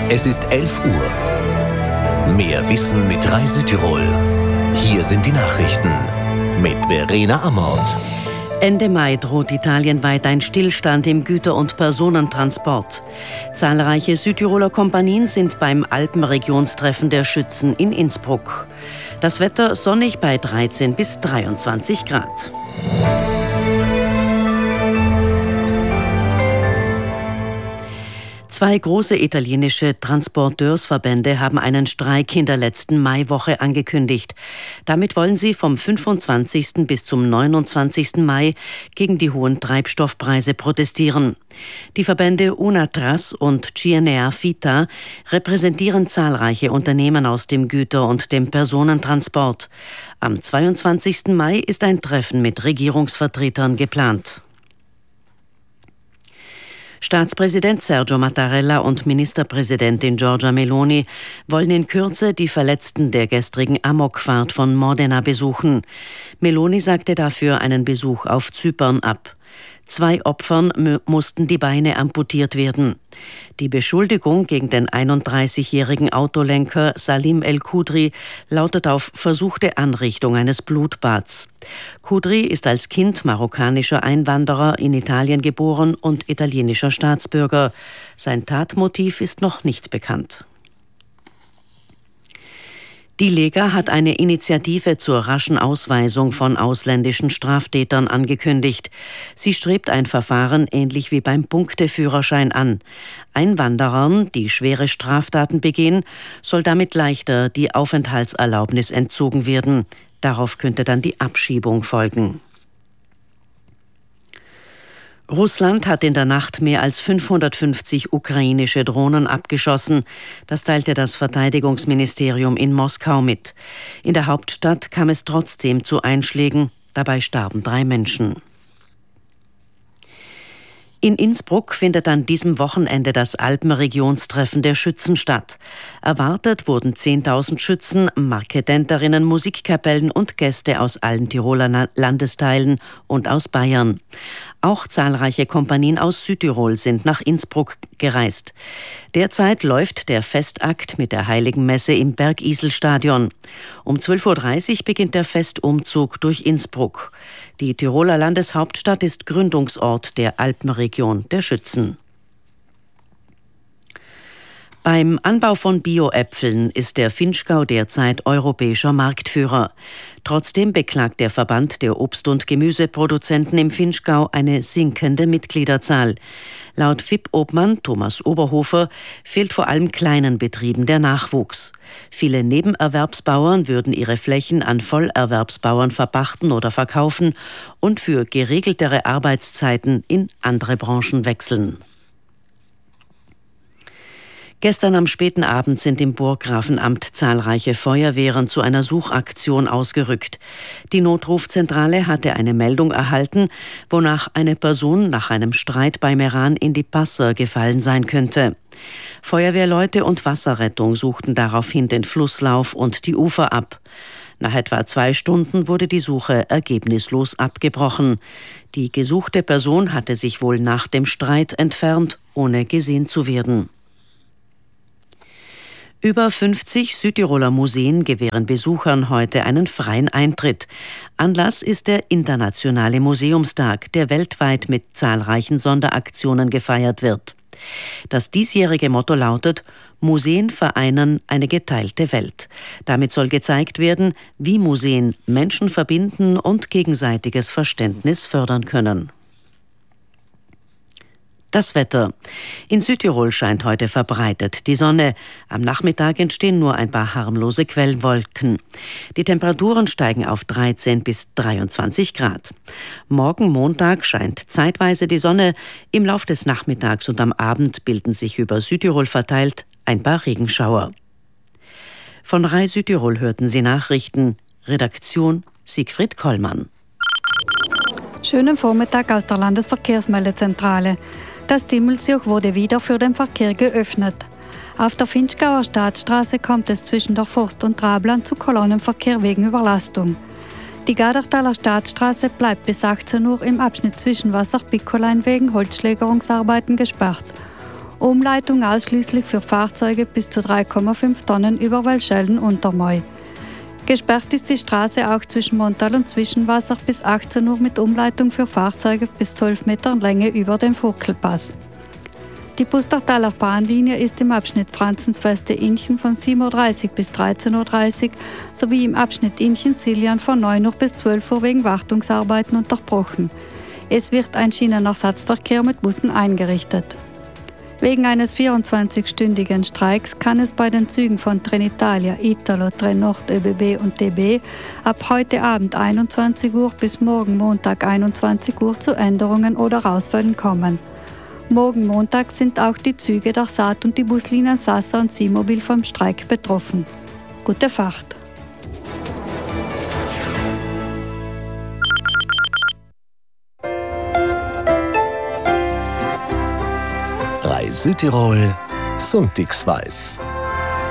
Es ist 11 Uhr. Mehr Wissen mit Rai Südtirol. Hier sind die Nachrichten mit Verena Amort. Ende Mai droht italienweit ein Stillstand im Güter- und Personentransport. Zahlreiche Südtiroler Kompanien sind beim Alpenregionstreffen der Schützen in Innsbruck. Das Wetter sonnig bei 13 bis 23 Grad. Zwei große italienische Transporteursverbände haben einen Streik in der letzten Maiwoche angekündigt. Damit wollen sie vom 25. bis zum 29. Mai gegen die hohen Treibstoffpreise protestieren. Die Verbände UNATRAS und CNR Vita repräsentieren zahlreiche Unternehmen aus dem Güter- und dem Personentransport. Am 22. Mai ist ein Treffen mit Regierungsvertretern geplant. Staatspräsident Sergio Mattarella und Ministerpräsidentin Giorgia Meloni wollen in Kürze die Verletzten der gestrigen Amokfahrt von Modena besuchen. Meloni sagte dafür einen Besuch auf Zypern ab. 2 Opfern mussten die Beine amputiert werden. Die Beschuldigung gegen den 31-jährigen Autolenker Salim El-Kudri lautet auf versuchte Anrichtung eines Blutbads. Kudri ist als Kind marokkanischer Einwanderer in Italien geboren und italienischer Staatsbürger. Sein Tatmotiv ist noch nicht bekannt. Die Lega hat eine Initiative zur raschen Ausweisung von ausländischen Straftätern angekündigt. Sie strebt ein Verfahren ähnlich wie beim Punkteführerschein an. Einwanderern, die schwere Straftaten begehen, soll damit leichter die Aufenthaltserlaubnis entzogen werden. Darauf könnte dann die Abschiebung folgen. Russland hat in der Nacht mehr als 550 ukrainische Drohnen abgeschossen. Das teilte das Verteidigungsministerium in Moskau mit. In der Hauptstadt kam es trotzdem zu Einschlägen. Dabei starben 3 Menschen. In Innsbruck findet an diesem Wochenende das Alpenregionstreffen der Schützen statt. Erwartet wurden 10.000 Schützen, Marketenterinnen, Musikkapellen und Gäste aus allen Tiroler Landesteilen und aus Bayern. Auch zahlreiche Kompanien aus Südtirol sind nach Innsbruck gereist. Derzeit läuft der Festakt mit der Heiligen Messe im Bergiselstadion. Um 12.30 Uhr beginnt der Festumzug durch Innsbruck. Die Tiroler Landeshauptstadt ist Gründungsort der Alpenregion der Schützen. Beim Anbau von Bio-Äpfeln ist der Vinschgau derzeit europäischer Marktführer. Trotzdem beklagt der Verband der Obst- und Gemüseproduzenten im Vinschgau eine sinkende Mitgliederzahl. Laut FIP-Obmann Thomas Oberhofer fehlt vor allem kleinen Betrieben der Nachwuchs. Viele Nebenerwerbsbauern würden ihre Flächen an Vollerwerbsbauern verpachten oder verkaufen und für geregeltere Arbeitszeiten in andere Branchen wechseln. Gestern am späten Abend sind im Burggrafenamt zahlreiche Feuerwehren zu einer Suchaktion ausgerückt. Die Notrufzentrale hatte eine Meldung erhalten, wonach eine Person nach einem Streit bei Meran in die Passer gefallen sein könnte. Feuerwehrleute und Wasserrettung suchten daraufhin den Flusslauf und die Ufer ab. Nach etwa 2 Stunden wurde die Suche ergebnislos abgebrochen. Die gesuchte Person hatte sich wohl nach dem Streit entfernt, ohne gesehen zu werden. Über 50 Südtiroler Museen gewähren Besuchern heute einen freien Eintritt. Anlass ist der Internationale Museumstag, der weltweit mit zahlreichen Sonderaktionen gefeiert wird. Das diesjährige Motto lautet: Museen vereinen eine geteilte Welt. Damit soll gezeigt werden, wie Museen Menschen verbinden und gegenseitiges Verständnis fördern können. Das Wetter. In Südtirol scheint heute verbreitet die Sonne. Am Nachmittag entstehen nur ein paar harmlose Quellwolken. Die Temperaturen steigen auf 13 bis 23 Grad. Morgen Montag scheint zeitweise die Sonne. Im Lauf des Nachmittags und am Abend bilden sich über Südtirol verteilt ein paar Regenschauer. Von Rai Südtirol hörten Sie Nachrichten. Redaktion Siegfried Kollmann. Schönen Vormittag aus der Landesverkehrsmeldezentrale. Das Dimmelsjoch wurde wieder für den Verkehr geöffnet. Auf der Vinschgauer Staatsstraße kommt es zwischen der Forst und Trabland zu Kolonnenverkehr wegen Überlastung. Die Gadertaler Staatsstraße bleibt bis 18 Uhr im Abschnitt zwischen Wasserpickelein wegen Holzschlägerungsarbeiten gesperrt. Umleitung ausschließlich für Fahrzeuge bis zu 3,5 Tonnen über Welschellen-Untermoy. Gesperrt ist die Straße auch zwischen Montal und Zwischenwasser bis 18 Uhr mit Umleitung für Fahrzeuge bis 12 Metern Länge über den Vogtelpass. Die Pustertaler Bahnlinie ist im Abschnitt Franzensfeste-Inchen von 7.30 Uhr bis 13.30 Uhr sowie im Abschnitt Inchen-Siljan von 9 Uhr bis 12 Uhr wegen Wartungsarbeiten unterbrochen. Es wird ein Schienenersatzverkehr mit Bussen eingerichtet. Wegen eines 24-stündigen Streiks kann es bei den Zügen von Trenitalia, Italo, Trenord, ÖBB und DB ab heute Abend 21 Uhr bis morgen Montag 21 Uhr zu Änderungen oder Ausfällen kommen. Morgen Montag sind auch die Züge der Saat und die Buslinien Sasa und Simobil vom Streik betroffen. Gute Fahrt! Südtirol Sonntagsweis.